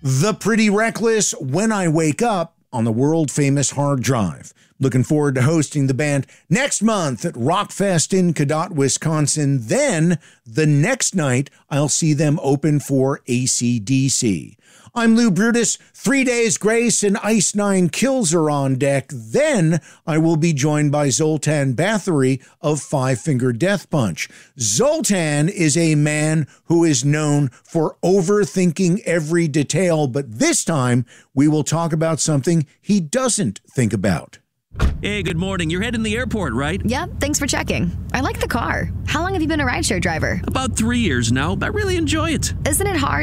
The Pretty Reckless, When I Wake Up, on the world-famous hard drive. Looking forward to hosting the band next month at Rockfest in Cadott, Wisconsin. Then, the next night, I'll see them open for AC/DC. I'm Lou Brutus. 3 Days Grace and Ice Nine Kills are on deck. Then I will be joined by Zoltan Bathory of Five Finger Death Punch. Zoltan is a man who is known for overthinking every detail, but this time we will talk about something he doesn't think about. Hey, good morning. You're heading to the airport, right? Yep, thanks for checking. I like the car. How long have you been a rideshare driver? About 3 years now. I really enjoy it. Isn't it hard